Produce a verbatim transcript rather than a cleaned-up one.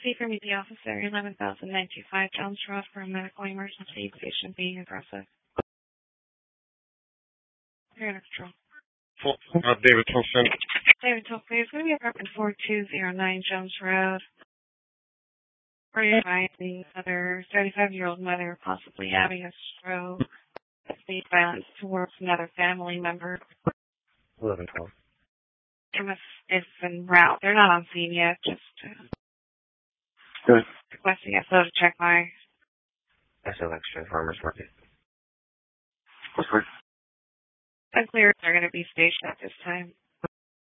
C for meet the officer, eleven thousand nine two five Johns Road for a medical emergency, patient being aggressive. You're in control. Uh, David Tolson. David Tolson, it's going to be apartment four two zero nine Jones Road. Where you're advising other thirty-five-year-old mother possibly having a stroke, speed violence towards another family member. eleven twelve. M F is en route. They're not on scene yet, just uh, Good. requesting S O to check my... S O Extra Farmers Market. Unclear if they're going to be stationed at this time.